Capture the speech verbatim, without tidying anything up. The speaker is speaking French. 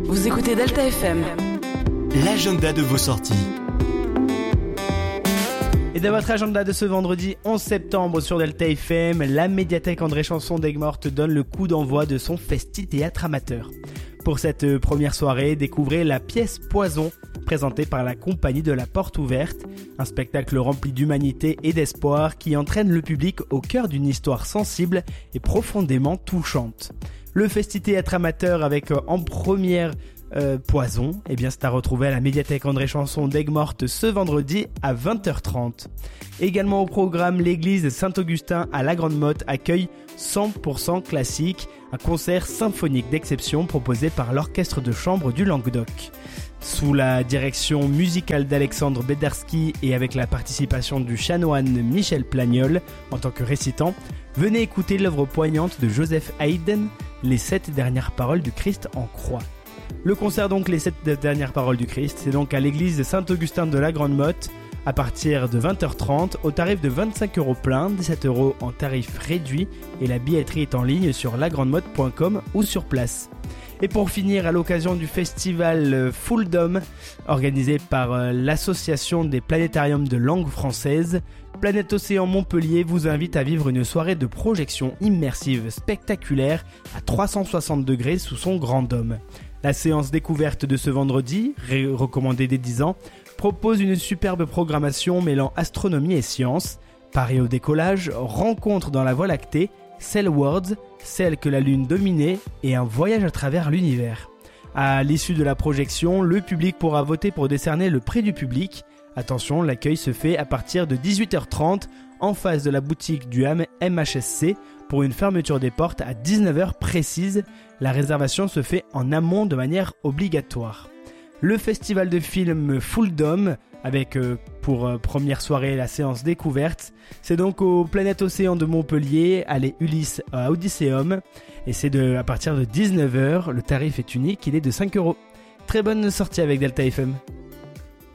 Vous écoutez Delta F M. L'agenda de vos sorties. Et dans votre agenda de ce vendredi onze septembre sur Delta F M, la médiathèque André Chanson d'Aigues-Mortes donne le coup d'envoi de son festi-théâtre amateur. Pour cette première soirée, découvrez la pièce Poison, présentée par la compagnie de la Porte Ouverte, un spectacle rempli d'humanité et d'espoir qui entraîne le public au cœur d'une histoire sensible et profondément touchante. Le festi-théâtre amateur avec en première Euh, Poison, eh bien c'est à retrouver à la médiathèque André Chanson d'Aigues-Mortes ce vendredi à vingt heures trente. Également au programme, l'église Saint-Augustin à la Grande Motte accueille cent pour cent classique, un concert symphonique d'exception proposé par l'orchestre de chambre du Languedoc. Sous la direction musicale d'Alexandre Bederski et avec la participation du chanoine Michel Plagnol en tant que récitant, venez écouter l'œuvre poignante de Joseph Haydn, Les sept dernières paroles du Christ en croix. Le concert donc Les sept dernières paroles du Christ, c'est donc à l'église Saint-Augustin de la Grande Motte à partir de vingt heures trente au tarif de vingt-cinq euros plein, dix-sept euros en tarif réduit et la billetterie est en ligne sur la grande motte point com ou sur place. Et pour finir, à l'occasion du festival Full Dome organisé par l'association des planétariums de langue française, Planète Océan Montpellier vous invite à vivre une soirée de projection immersive spectaculaire à trois cent soixante degrés sous son grand dôme. La séance découverte de ce vendredi, ré- recommandée dès dix ans, propose une superbe programmation mêlant astronomie et science, Paris au décollage, rencontre dans la Voie lactée, Cell Worlds, celle que la Lune dominait et un voyage à travers l'univers. À l'issue de la projection, le public pourra voter pour décerner le prix du public. Attention, l'accueil se fait à partir de dix-huit heures trente en face de la boutique du M H S C pour une fermeture des portes à dix-neuf heures précises. La réservation se fait en amont de manière obligatoire. Le festival de films Full Dome, avec euh, pour euh, première soirée la séance découverte, c'est donc au Planète Océan de Montpellier, allée Ulysse à Odysseum, et c'est de, à partir de dix-neuf heures, le tarif est unique, il est de cinq euros. Très bonne sortie avec Delta F M.